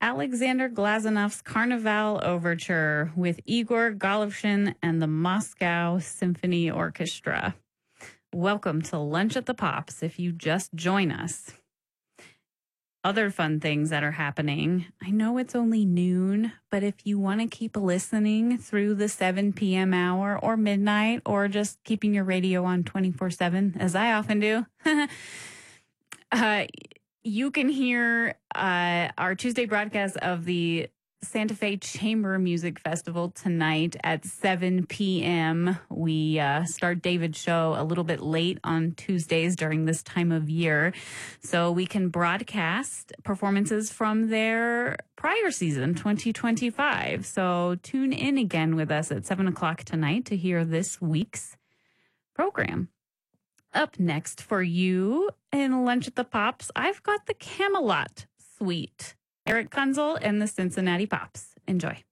Alexander Glazanov's Carnival Overture with Igor Golovshin and the Moscow Symphony Orchestra. Welcome to Lunch at the Pops if you just join us. Other fun things that are happening. I know it's only noon, but if you want to keep listening through the 7 p.m. hour or midnight, or just keeping your radio on 24/7, as I often do, you can hear our Tuesday broadcast of the Santa Fe Chamber Music Festival tonight at 7 p.m. We start David's show a little bit late on Tuesdays during this time of year, so we can broadcast performances from their prior season, 2025. So tune in again with us at 7 o'clock tonight to hear this week's program. Up next for you in Lunch at the Pops, I've got the Camelot Suite. Eric Kunzel and the Cincinnati Pops. Enjoy.